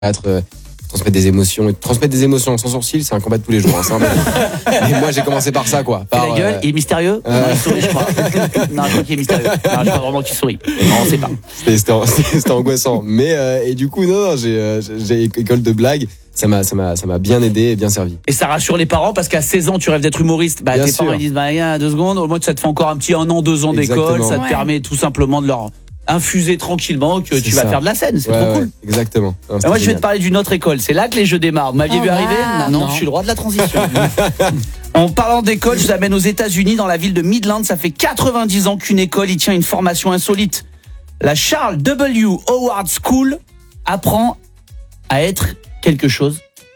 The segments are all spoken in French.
transmettre des émotions. Transmettre des émotions sans sourcil, c'est un combat de tous les jours. Hein, mais moi, j'ai commencé par ça, quoi. La gueule, il est mystérieux. Non, il sourit, je crois. Non, je crois qu'il est mystérieux. Non, je crois vraiment qu'il sourit. Non, on sait pas. C'était angoissant. Mais et du coup, non, j'ai école de blague. Ça m'a bien aidé et bien servi. Et ça rassure les parents parce qu'à 16 ans, tu rêves d'être humoriste. Bah, tes parents ils disent, il y a 2 secondes, au moins ça te fait encore un petit 1 an, 2 ans d'école. Ça te permet tout simplement de leur infuser tranquillement que tu vas faire de la scène. C'est trop cool. Exactement. Non, moi, je vais te parler d'une autre école. C'est là que les jeux démarrent. Vous m'aviez vu arriver ? Non, je suis le roi de la transition. En parlant d'école, je vous amène aux États-Unis, dans la ville de Midland. Ça fait 90 ans qu'une école y tient une formation insolite. La Charles W. Howard School apprend à être quelque chose. Quoi ?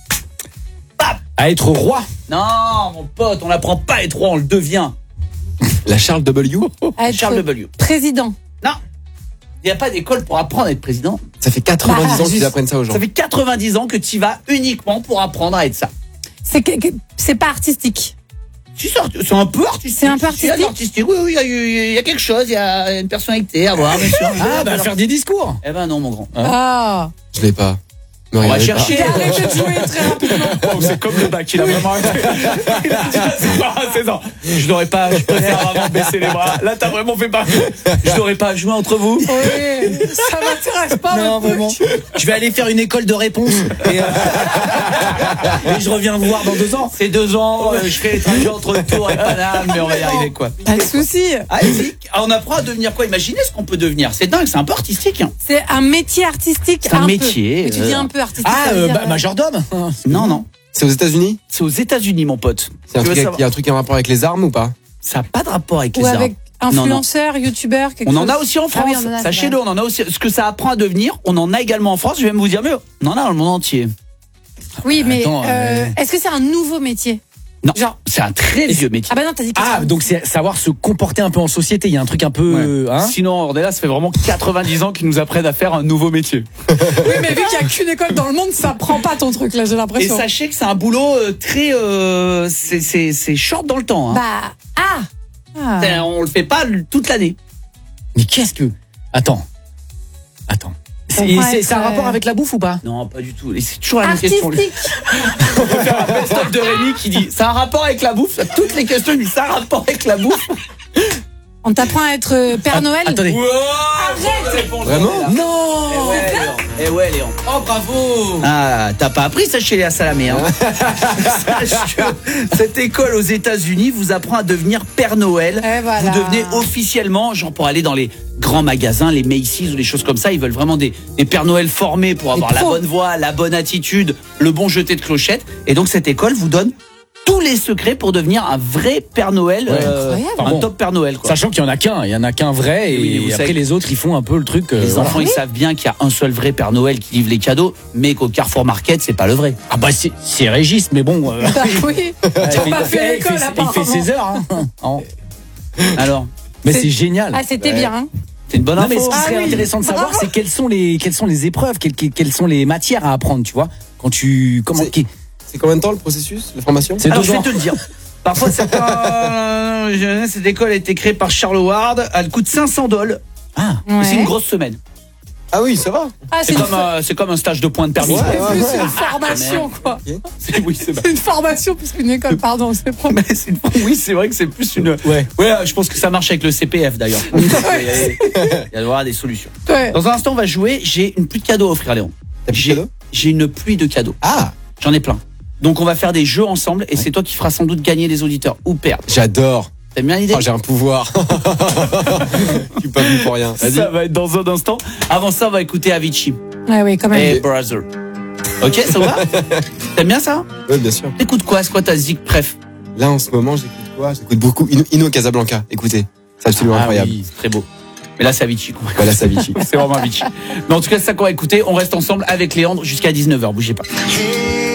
À être roi ? Non, mon pote, on n'apprend pas à être roi, on le devient. La Charles W. Charles W. Président. Non. Il n'y a pas d'école pour apprendre à être président. Ça fait 90 ans qu'ils apprennent ça aux gens. Ça fait 90 ans que tu y vas uniquement pour apprendre à être ça. C'est pas artistique. C'est un peu artistique. C'est un peu artistique. Oui, il y a quelque chose, il y a une personnalité à voir, bien sûr. Faire des discours. Eh ben non, mon grand. Je l'ai pas. On va chercher. Arrêtez de jouer très rapidement. C'est comme le bac, il a vraiment arrêté. Il a dit, c'est pas 16 ans. Je n'aurais pas, je préfère vraiment baisser les bras. Là, t'as vraiment fait pas. Je n'aurais pas joué entre vous. Oui, ça m'intéresse pas. Non, vraiment. Je vais aller faire une école de réponse. Et je reviens vous voir dans 2 ans. C'est 2 ans, je ferai les trajets entre Tours et Paname, mais on va y arriver, quoi. Pas de souci. On apprend à devenir quoi ? Imaginez ce qu'on peut devenir. C'est dingue, c'est un peu artistique. Hein. C'est un métier artistique. C'est un métier. Mais tu dis un peu artistique. Majordome. Non. C'est aux États-Unis ? C'est aux États-Unis, mon pote. Il y a un truc en rapport avec les armes ou pas ? Ça n'a pas de rapport avec les Ou armes. avec influenceur, youtubeur, quelque chose. On en a aussi en France. Sachez-le, on en a aussi. Ce que ça apprend à devenir, on en a également en France. Je vais même vous dire mieux. On en a dans le monde entier. Oui, mais est-ce que c'est un nouveau métier ? Non, c'est un très vieux métier. Ah bah non, t'as dit que donc c'est savoir se comporter un peu en société. Il y a un truc un peu. Sinon, on est là, ça fait vraiment 90 ans qu'ils nous apprennent à faire un nouveau métier. Oui, mais vu qu'il n'y a qu'une école dans le monde, ça prend pas ton truc là, j'ai l'impression. Et sachez que c'est un boulot très, c'est short dans le temps. Hein. On le fait pas toute l'année. Mais qu'est-ce que Attends. C'est un rapport avec la bouffe ou pas ? Non, pas du tout. Et c'est toujours la même question. On peut faire un best-of de Rémi qui dit ça a un rapport avec la bouffe. Toutes les questions, il dit ça a un rapport avec la bouffe. On t'apprend à être Père Noël ? Attendez. Arrête ! Vraiment ? Non. Eh ouais, Léon. Oh, bravo. Ah, t'as pas appris ça chez Léa Salamé, hein. Sache que cette école aux États-Unis vous apprend à devenir Père Noël. Voilà. Vous devenez officiellement, genre pour aller dans les grands magasins, les Macy's ou les choses comme ça, ils veulent vraiment des Père Noël formés pour avoir la bonne voix, la bonne attitude, le bon jeté de clochette. Et donc cette école vous donne tous les secrets pour devenir un vrai Père Noël, top Père Noël, quoi. Sachant qu'il y en a qu'un vrai, et après les autres ils font un peu le truc. Les enfants ils savent bien qu'il y a un seul vrai Père Noël qui livre les cadeaux, mais qu'au Carrefour Market c'est pas le vrai. Ah bah c'est Régis, mais bon. Oui. Pas fait l'école, il fait ses heures. Alors. Mais c'est génial. Ah, c'était bien. Hein. C'est une bonne info. Mais ce qui serait intéressant de savoir, c'est quelles sont les épreuves, quelles sont les matières à apprendre, tu vois. Quand tu C'est combien de temps le processus, la formation ? Alors, je vais te le dire. Parfois, cette école a été créée par Charles Howard. Elle coûte $500. C'est une grosse semaine. Ah oui, ça va. C'est comme un stage de point de permis. C'est une formation, quoi. C'est une formation plus qu'une école, pardon. Oui, c'est vrai que c'est plus une. Ouais, je pense que ça marche avec le CPF d'ailleurs. Il y avoir des solutions. Ouais. Dans un instant, on va jouer. J'ai une pluie de cadeaux à offrir, Léon. J'ai une pluie de cadeaux. J'en ai plein. Donc on va faire des jeux ensemble et c'est toi qui feras sans doute gagner des auditeurs ou perdre. J'adore. T'aimes bien l'idée ? J'ai un pouvoir. Je suis pas venu pour rien. Vas-y. Ça va être dans un instant. Avant ça, on va écouter Avicii. Oui, quand même. Hey brother. Ok, ça va ? T'aimes bien ça ? Oui, bien sûr. T'écoutes quoi ? C'est quoi ta zik préf ? Là, en ce moment, j'écoute quoi ? J'écoute beaucoup Ino Casablanca. Écoutez, c'est absolument incroyable. Oui, c'est très beau. Mais là, c'est Avicii. Voilà, c'est Avicii. C'est vraiment Avicii. Mais en tout cas, c'est ça qu'on va écouter. On reste ensemble avec Léandre jusqu'à 19h. Bougez pas.